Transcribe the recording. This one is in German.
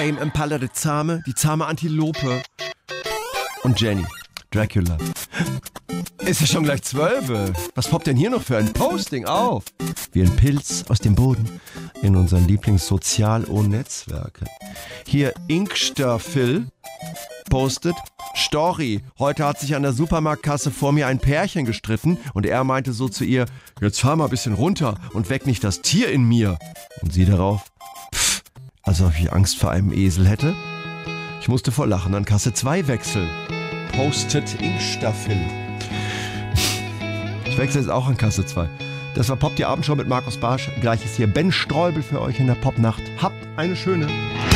Tame Impala, die zahme Antilope. Und Jenny, Dracula. Ist ja schon gleich 12. Was poppt denn hier noch für ein Posting auf? Wie ein Pilz aus dem Boden in unseren Lieblingssozial-O-Netzwerken. Hier Inkster Phil postet: Story, heute hat sich an der Supermarktkasse vor mir ein Pärchen gestritten und er meinte so zu ihr: Jetzt fahr mal ein bisschen runter und weck nicht das Tier in mir. Und sie darauf: Pff, als ob ich Angst vor einem Esel hätte. Ich musste vor Lachen an Kasse 2 wechseln. Postet Inkster Phil. Ich wechsle jetzt auch an Kasse 2. Das war Pop die Abendshow mit Markus Barsch. Gleich ist hier Ben Streubel für euch in der Popnacht. Habt eine schöne.